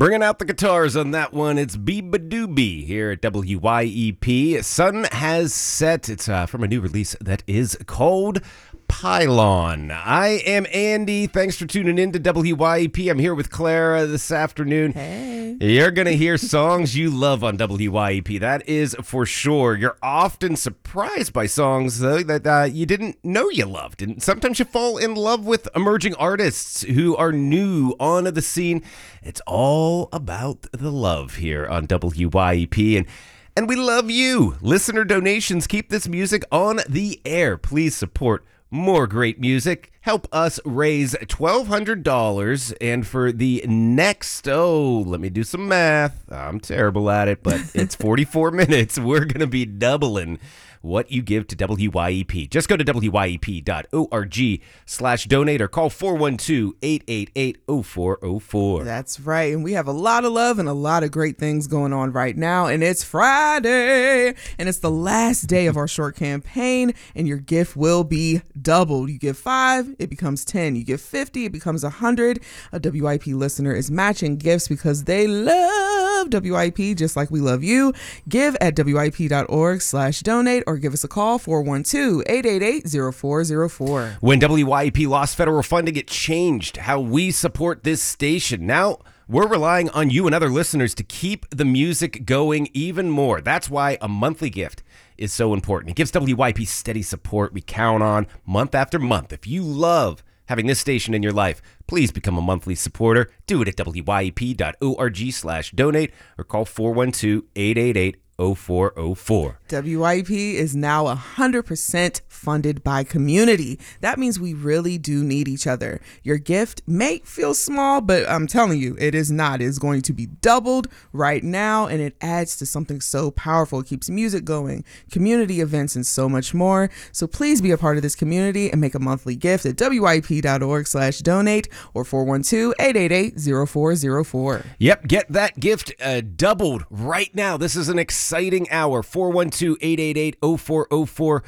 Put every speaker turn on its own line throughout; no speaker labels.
Bringing out the guitars on that one, it's Beabadoobie here at WYEP. Sun has set. It's from a new release that is called Pylon. I am Andy. Thanks for tuning in to WYEP. I'm here with Clara this afternoon.
Hey.
You're going to hear songs you love on WYEP. That is for sure. You're often surprised by songs, though, that you didn't know you loved. And sometimes you fall in love with emerging artists who are new on the scene. It's all about the love here on WYEP. And we love you. Listener donations keep this music on the air. Please support more great music. Help us raise $1,200. And for the next, let me do some math. I'm terrible at it, but it's 44 minutes. We're going to be doubling what you give to WYEP. Just go to wyep.org/donate or call 412-888-0404.
That's right. And we have a lot of love and a lot of great things going on right now. And it's Friday. And it's the last day of our short campaign. And your gift will be doubled. You give 5, it becomes 10. You give 50, it becomes 100. A WYP listener is matching gifts because they love WYP just like we love you. Give at wyep.org/donate or give us a call, 412-888-0404.
When WYEP lost federal funding, it changed how we support this station. Now we're relying on you and other listeners to keep the music going even more. That's why a monthly gift is so important. It gives WYEP steady support we count on month after month. If you love having this station in your life, please become a monthly supporter. Do it at wyep.org/donate or call 412-888-0404.
WYP is now 100% funded by community. That means we really do need each other. Your gift may feel small, but I'm telling you, it is not. It is going to be doubled right now, and it adds to something so powerful. It keeps music going, community events, and so much more. So please be a part of this community and make a monthly gift at wyep.org/donate or 412-888-0404.
Yep, get that gift doubled right now. This is an exciting hour. 412-888-0404,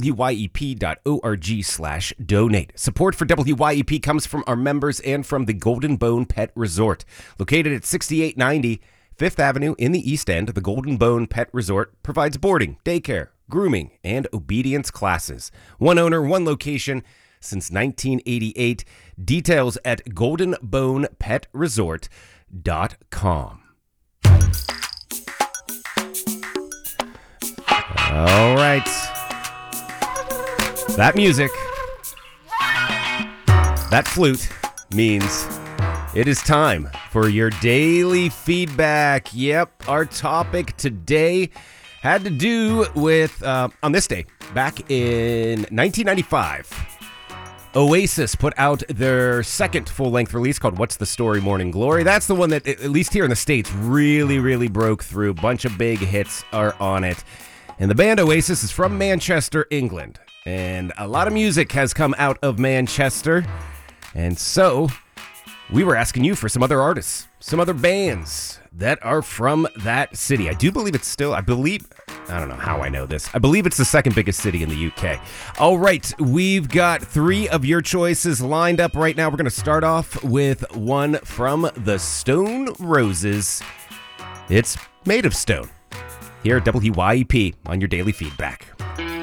wyep.org/donate. Support for WYEP comes from our members and from the Golden Bone Pet Resort. Located at 6890 5th Avenue in the East End, the Golden Bone Pet Resort provides boarding, daycare, grooming, and obedience classes. One owner, one location since 1988. Details at goldenbonepetresort.com. All right. That music, that flute means it is time for your daily feedback. Yep, our topic today had to do with, on this day, back in 1995, Oasis put out their second full-length release called What's the Story, Morning Glory. That's the one that, at least here in the States, really, really broke through. A bunch of big hits are on it. And the band Oasis is from Manchester, England. And a lot of music has come out of Manchester. And so we were asking you for some other artists, some other bands that are from that city. I do believe it's still, I don't know how I know this. I believe it's the second biggest city in the UK. All right, we've got 3 of your choices lined up right now. We're going to start off with one from the Stone Roses. It's Made of Stone. Here at WYEP on your daily feedback.